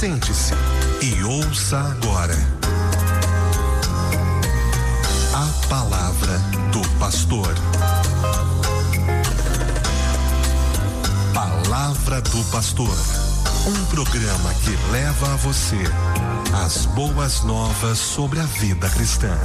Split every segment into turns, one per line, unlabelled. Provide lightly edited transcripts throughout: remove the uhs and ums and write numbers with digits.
Sente-se e ouça agora a palavra do pastor. Palavra do Pastor, um programa que leva a você as boas novas sobre a vida cristã.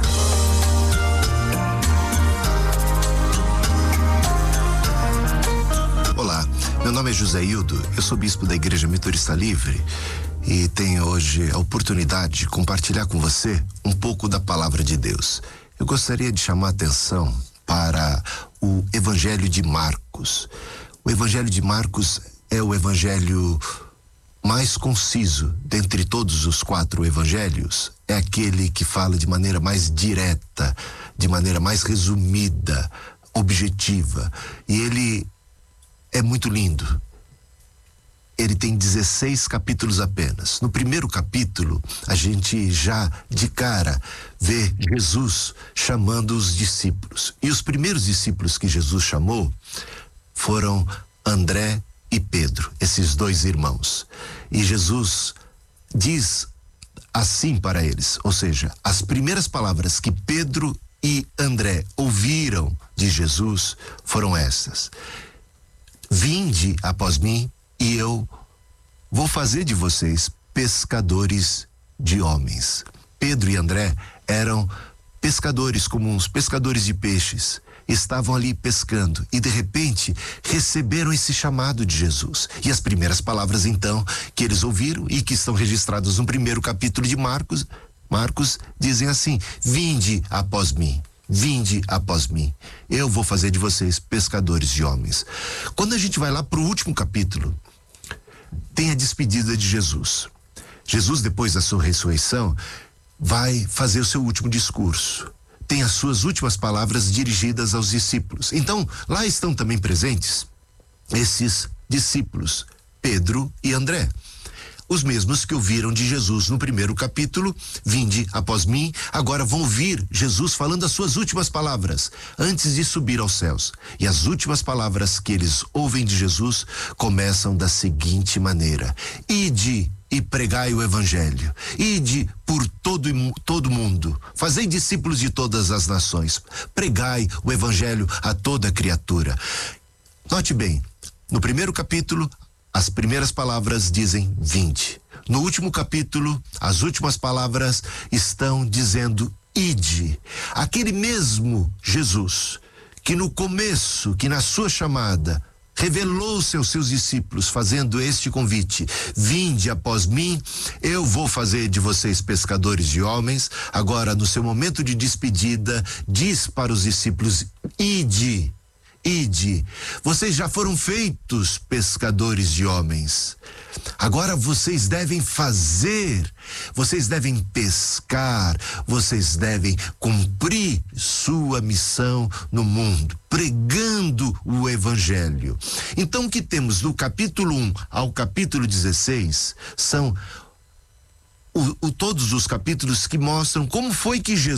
Olá, meu nome é José Hildo, eu sou bispo da Igreja Metodista Livre e tenho hoje a oportunidade de compartilhar com você um pouco da palavra de Deus. Eu gostaria de chamar a atenção para o Evangelho de Marcos. O Evangelho de Marcos é o evangelho mais conciso dentre todos os 4 evangelhos. É aquele que fala de maneira mais direta, de maneira mais resumida, objetiva. E ele é muito lindo. Ele tem 16 capítulos apenas. No primeiro capítulo, a gente já de cara vê Jesus chamando os discípulos. E os primeiros discípulos que Jesus chamou foram André e Pedro, esses 2 irmãos. E Jesus diz assim para eles, ou seja, as primeiras palavras que Pedro e André ouviram de Jesus foram essas: vinde após mim e eu vou fazer de vocês pescadores de homens. Pedro e André eram pescadores comuns, pescadores de peixes. Estavam ali pescando e de repente receberam esse chamado de Jesus. E as primeiras palavras então que eles ouviram e que estão registradas no primeiro capítulo de Marcos dizem assim: vinde após mim. Vinde após mim, eu vou fazer de vocês pescadores de homens. Quando a gente vai lá para o último capítulo, tem a despedida de Jesus. Jesus, depois da sua ressurreição, vai fazer o seu último discurso. Tem as suas últimas palavras dirigidas aos discípulos. Então, lá estão também presentes esses discípulos, Pedro e André. Os mesmos que ouviram de Jesus no primeiro capítulo, vinde após mim, agora vão ouvir Jesus falando as suas últimas palavras, antes de subir aos céus. E as últimas palavras que eles ouvem de Jesus começam da seguinte maneira: ide e pregai o evangelho, ide por todo mundo, fazei discípulos de todas as nações, pregai o evangelho a toda criatura. Note bem, no primeiro capítulo, as primeiras palavras dizem vinde. No último capítulo, as últimas palavras estão dizendo ide. Aquele mesmo Jesus que no começo, que na sua chamada, revelou-se aos seus discípulos fazendo este convite: vinde após mim, eu vou fazer de vocês pescadores de homens. Agora, no seu momento de despedida, diz para os discípulos: ide. Ide, vocês já foram feitos pescadores de homens. Agora vocês devem fazer, vocês devem pescar, vocês devem cumprir sua missão no mundo, pregando o evangelho. Então, o que temos do capítulo 1 ao capítulo 16 são todos os capítulos que mostram como foi que Jesus